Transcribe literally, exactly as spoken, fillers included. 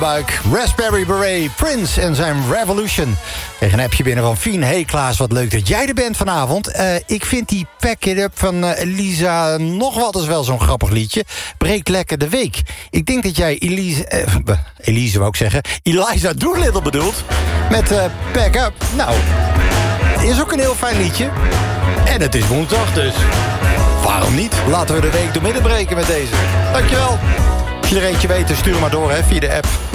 Buik, Raspberry Beret, Prince en zijn Revolution. Tegen een appje binnen van Fien. Hey Klaas, wat leuk dat jij er bent vanavond. Uh, ik vind die Pack It Up van uh, Elisa nog wat is wel zo'n grappig liedje. Breekt lekker de week. Ik denk dat jij Elise, uh, Elise wou ik zeggen, Eliza Doolittle bedoelt. Met uh, Pack Up. Nou, is ook een heel fijn liedje. En het is woensdag dus. Waarom niet? Laten we de week door midden breken met deze. Dankjewel. Als je er eentje weet, stuur hem maar door hè, via de app.